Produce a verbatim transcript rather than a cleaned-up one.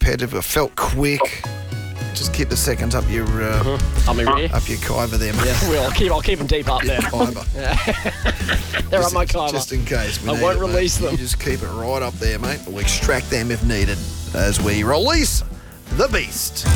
competitive. It felt quick. Just keep the seconds up your uh, uh-huh. up, my rear. up your kiver there, mate. Yeah, well, I'll keep, I'll keep them deep up there. Kiver. They're just, up my kiver. Just in case. We I need won't it, release mate. them. You just keep it right up there, mate. We'll extract them if needed as we release the beast.